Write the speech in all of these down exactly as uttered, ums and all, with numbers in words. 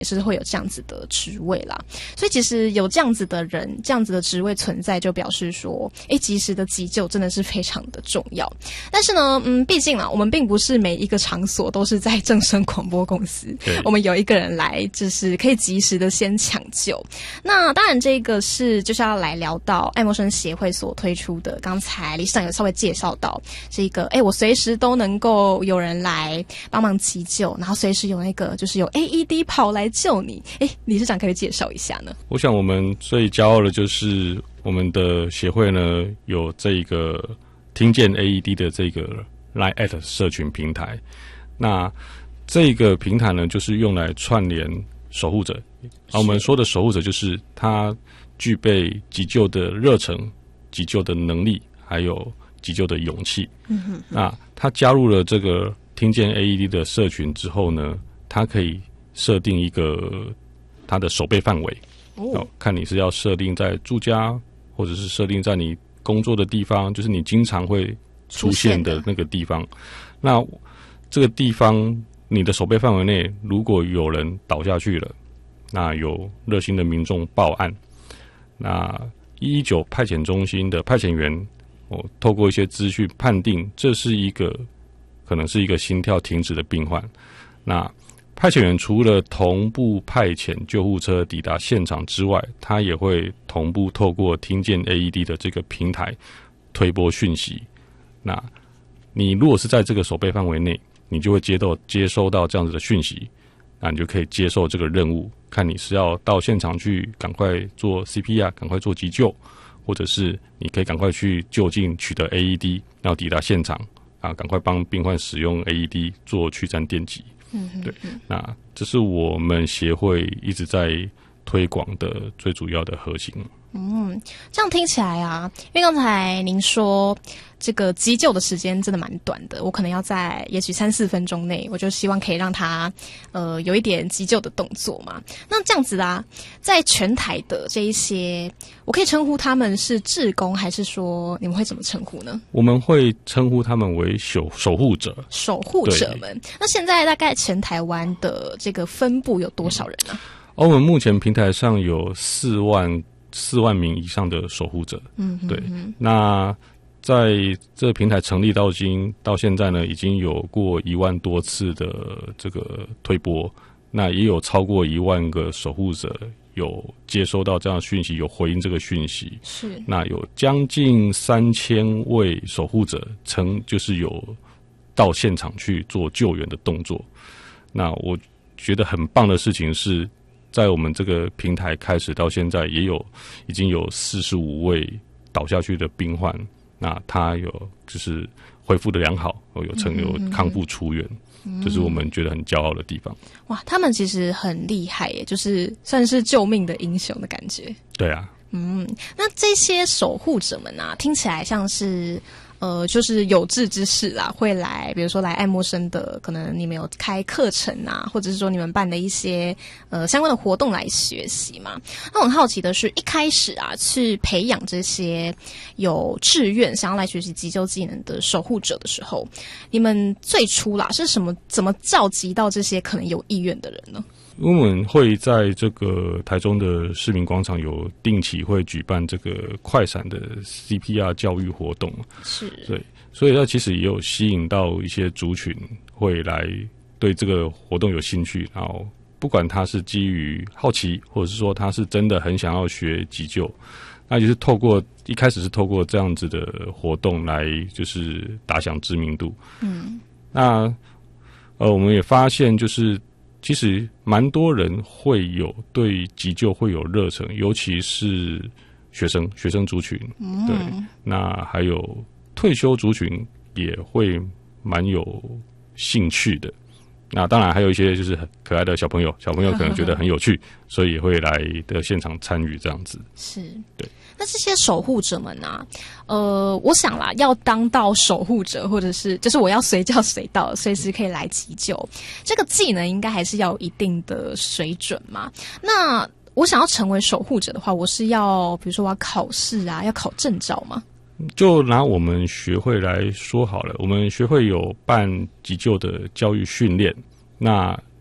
也是会有这样子的职位啦。所以其实有这样子的人，这样子的职位存在，就表示说，诶，及时的急救真的是非常的重要。但是呢，嗯，毕竟啦，我们并不是每一个场所都是在正声广播公司，我们有一个人来，就是可以及时的先抢救。那当然，这个是就是要来聊到爱默生协会所推出的，刚才理事长有稍微介绍到，是一个，诶，我随时都能够有人来帮忙急救，然后随时有那个就是有 A E D 跑来救你。诶，理事长可以介绍一下呢？ 我想我们最骄傲的就是我们的协会呢有这个听见 A E D 的这个 Line at 社群平台。那这个平台呢就是用来串联守护者，而我们说的守护者就是他具备急救的热忱、急救的能力，还有急救的勇气。嗯哼哼。那他加入了这个听见 A E D 的社群之后呢，他可以设定一个它的守备范围，哦，看你是要设定在住家，或者是设定在你工作的地方，就是你经常会出现的那个地方。那这个地方你的守备范围内，如果有人倒下去了，那有热心的民众报案，那一一九派遣中心的派遣员，哦，透过一些资讯判定这是一个可能是一个心跳停止的病患，那派遣员除了同步派遣救护车抵达现场之外，他也会同步透过听见 A E D 的这个平台推播讯息。那你如果是在这个守备范围内，你就会接到接收到这样子的讯息，那你就可以接受这个任务，看你是要到现场去赶快做 C P R， 赶快做急救，或者是你可以赶快去就近取得 A E D， 然后抵达现场啊，赶快帮病患使用 A E D 做去颤电击。嗯，对，那这是我们协会一直在推广的最主要的核心。 嗯，这样听起来啊，因为刚才您说这个急救的时间真的蛮短的，我可能要在也许三四分钟内，我就希望可以让他呃有一点急救的动作嘛。那这样子啊，在全台的这一些，我可以称呼他们是志工，还是说你们会怎么称呼呢？ 我们会称呼他们为守守护者。 守护者们。那现在大概全台湾的这个分布有多少人呢？ 而我们目前平台上有四万四万名以上的守护者。嗯，对。那在这个平台成立到今到现在呢，已经有过一万多次的这个推播，那也有超过一万个守护者有接收到这样的讯息，有回应这个讯息。是。那有将近三千位守护者曾就是有到现场去做救援的动作。那我觉得很棒的事情是，在我们这个平台开始到现在，也有已经有四十五位倒下去的病患，那他有就是恢复的良好，有成有康复出院，这、就是我们觉得很骄傲的地方。 哇，他们其实很厉害耶，就是算是救命的英雄的感觉。 对啊。 嗯，那这些守护者们啊，听起来像是呃，就是有志之士啦，会来，比如说来爱默生的，可能你们有开课程啊，或者是说你们办的一些呃相关的活动来学习嘛。那我很好奇的是，一开始啊，去培养这些有志愿想要来学习急救技能的守护者的时候，你们最初啦是什么怎么召集到这些可能有意愿的人呢？ 我们会在这个台中的市民广场有定期会举办这个快闪的 C P R 教育活动，是，对，所以它其实也有吸引到一些族群会来对这个活动有兴趣，然后不管他是基于好奇，或者是说他是真的很想要学急救，那就是透过一开始是透过这样子的活动来就是打响知名度。嗯，那呃我们也发现就是。其实蛮多人会有对急救会有热忱，尤其是学生学生族群，嗯、对，那还有退休族群也会蛮有兴趣的。那当然还有一些就是很可爱的小朋友，小朋友可能觉得很有趣，所以也会来的现场参与这样子。 是， 对。 那这些守护者们啊，呃，我想啦，要当到守护者，或者是就是我要随叫随到，随时可以来急救，这个技能应该还是要有一定的水准嘛。那我想要成为守护者的话，我是要比如说我要考试啊，要考证照吗？ 就拿我们学会来说好了，我们学会有办急救的教育训练，那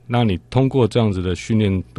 那你通过这样子的训练